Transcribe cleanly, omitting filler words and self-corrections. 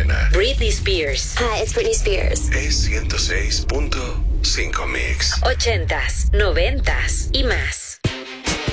buena. Britney Spears. Hi, it's Britney Spears. Es 106.5 Mix. 80s, 90s y más.